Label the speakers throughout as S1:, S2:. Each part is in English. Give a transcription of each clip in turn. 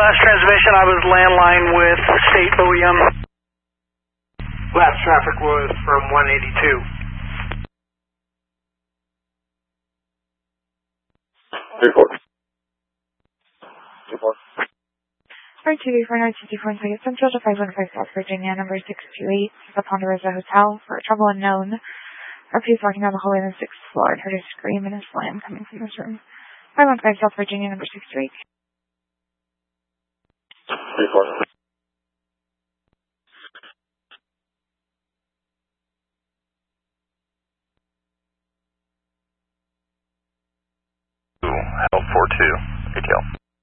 S1: last transmission I was landline with State OEM.
S2: Last traffic was from 182.
S3: Report.
S4: R2B4924 Central to 515 South Virginia, number 628, the Ponderosa Hotel for trouble unknown. RP is walking down the hallway on the 6th floor and heard a scream and a slam coming from this room. 515 South Virginia, number 628.
S3: Report.
S5: L42, ATL.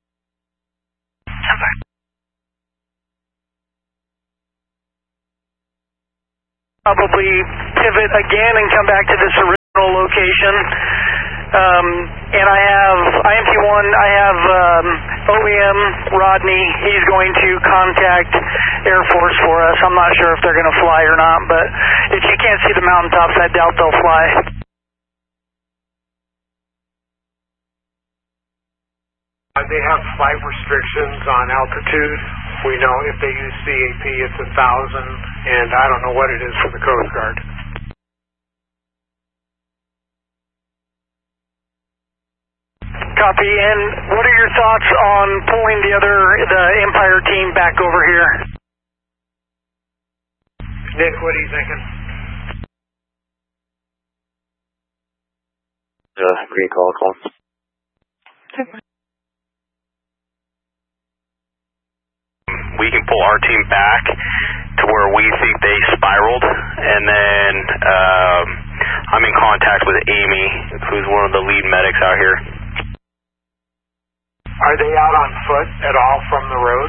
S1: Probably pivot again and come back to this original location. And I have IMT1, I have OEM Rodney. He's going to contact Air Force for us. I'm not sure if they're going to fly or not, but if you can't see the mountaintops, I doubt they'll fly.
S2: They have flight restrictions on altitude. We know if they use CAP, it's 1,000, and I don't know what it is for the Coast Guard.
S1: Copy. And what are your thoughts on pulling the Empire team back over here?
S2: Nick, what are you thinking?
S3: Green call.
S5: We can pull our team back to where we think they spiraled, and then I'm in contact with Amy, who's one of the lead medics out here.
S2: Are they out on foot at all from the road?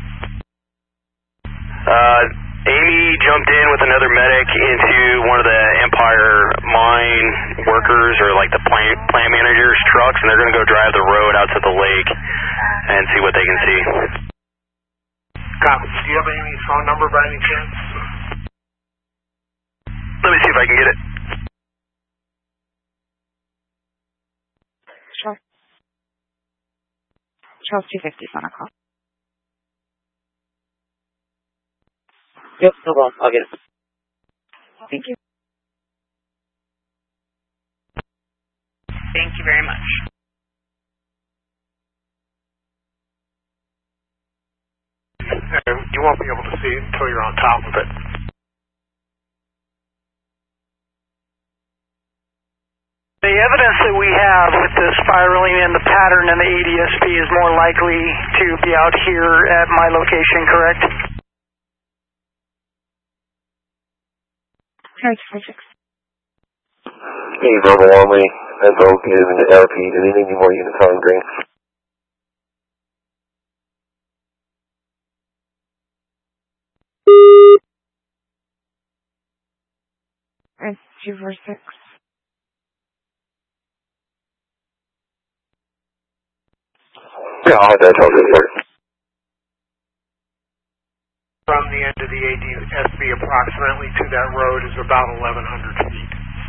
S5: Amy jumped in with another medic into one of the Empire mine workers, or like the plant manager's trucks, and they're going to go drive the road out to the lake and see what they can see.
S2: Copy. Do you have Amy's phone number by any chance?
S5: Let me see if I can get it.
S4: Sure. Charles 250 phone call.
S3: Yep, no problem. I'll get it.
S4: Thank you.
S6: Thank you very much.
S2: You won't be able to see it until you're on top of it.
S1: The evidence that we have with the spiraling and the pattern and the ADSB is more likely to be out here at my location, correct?
S3: Any verbal only, info, get into LP, anything more units on green.
S4: It's 246.
S3: Yeah, I'll have that totally first.
S2: From the end of the ADSB approximately to that road is about 1,100